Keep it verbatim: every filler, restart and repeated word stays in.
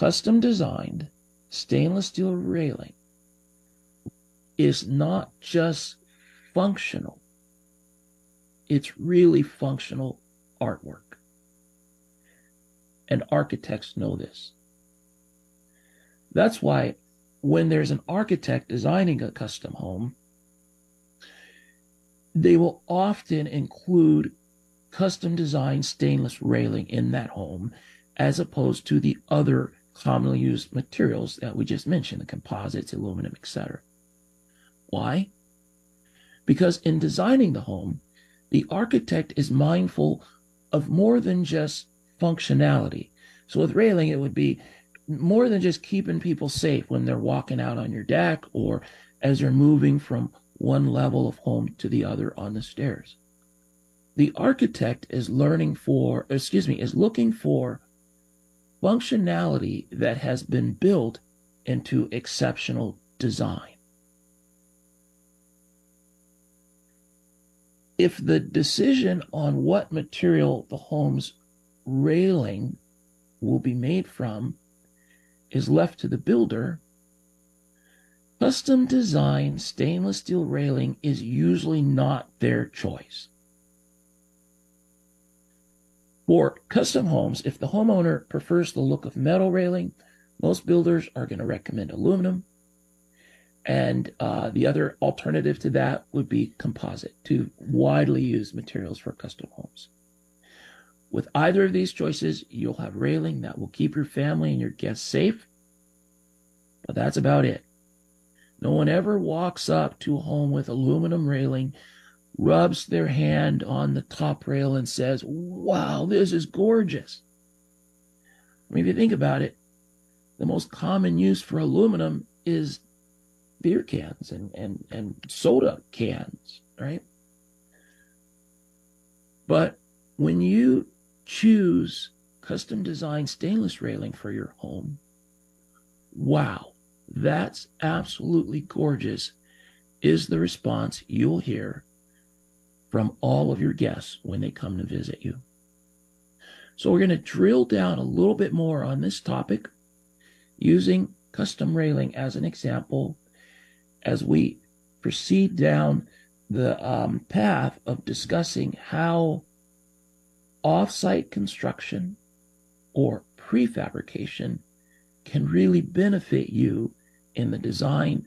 Custom designed stainless steel railing is not just functional, it's really functional artwork. And architects know this. That's why when there's an architect designing a custom home, they will often include custom designed stainless railing in that home, as opposed to the other commonly used materials that we just mentioned, the composites, aluminum, et cetera. Why? Because in designing the home, the architect is mindful of more than just functionality. So with railing, it would be more than just keeping people safe when they're walking out on your deck or as they're moving from one level of home to the other on the stairs. The architect is learning for, excuse me, is looking for functionality that has been built into exceptional design. If the decision on what material the home's railing will be made from is left to the builder, custom designed stainless steel railing is usually not their choice. For custom homes, if the homeowner prefers the look of metal railing, most builders are going to recommend aluminum. And uh, the other alternative to that would be composite, two widely used materials for custom homes. With either of these choices, you'll have railing that will keep your family and your guests safe, but that's about it. No one ever walks up to a home with aluminum railing, rubs their hand on the top rail and says, wow, this is gorgeous. I mean, if you think about it, the most common use for aluminum is beer cans and, and, and soda cans, right? But when you choose custom designed stainless railing for your home, wow, that's absolutely gorgeous, is the response you'll hear from all of your guests when they come to visit you. So we're going to drill down a little bit more on this topic using custom railing as an example as we proceed down the um, path of discussing how off-site construction or prefabrication can really benefit you in the design